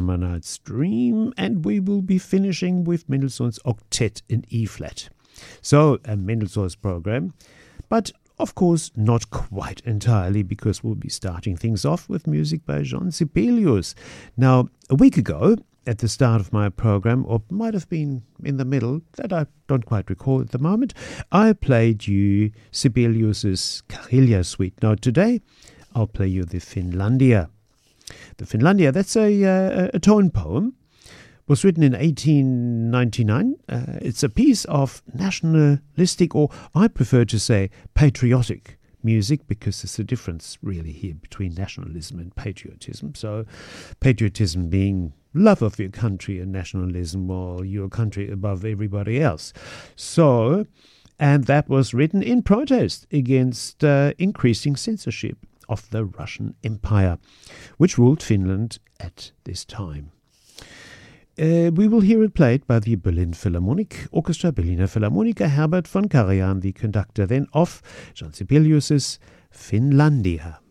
Midsummer Night's Dream, and we will be finishing with Mendelssohn's Octet in E-flat. So, a Mendelssohn's program, but of course not quite entirely, because we'll be starting things off with music by Jean Sibelius. Now, a week ago, at the start of my program, or might have been in the middle, that I don't quite recall at the moment, I played you Sibelius's Karelia Suite. Now today, I'll play you the Finlandia. The Finlandia, that's a tone poem. Was written in 1899. It's a piece of nationalistic, or I prefer to say patriotic music, because there's a difference really here between nationalism and patriotism. So patriotism being love of your country, and nationalism, well, your country above everybody else. So, and that was written in protest against increasing censorship of the Russian Empire, which ruled Finland at this time. We will hear it played by the Berlin Philharmonic Orchestra, Berliner Philharmoniker, Herbert von Karajan, the conductor then of Jean Sibelius's Finlandia.